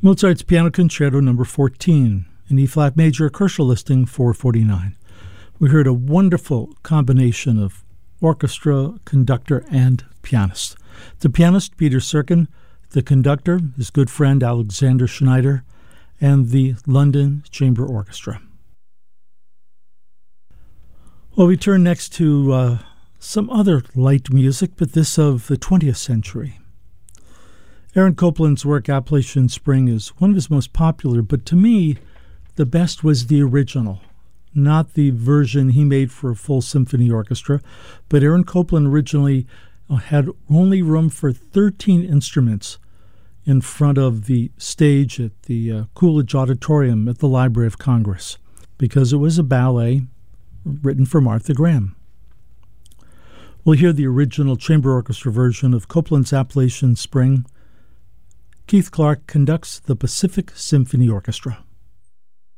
Mozart's Piano Concerto No. 14 in E-flat major, Koerschel listing 449. We heard a wonderful combination of orchestra, conductor, and pianist. The pianist, Peter Serkin, the conductor, his good friend Alexander Schneider, and the London Chamber Orchestra. Well, we turn next to some other light music, but this of the 20th century. Aaron Copland's work, Appalachian Spring, is one of his most popular, but to me, the best was the original, not the version he made for a full symphony orchestra. But Aaron Copland originally had only room for 13 instruments in front of the stage at the Coolidge Auditorium at the Library of Congress, because it was a ballet written for Martha Graham. We'll hear the original chamber orchestra version of Copland's Appalachian Spring. Keith Clark conducts the Pacific Symphony Orchestra.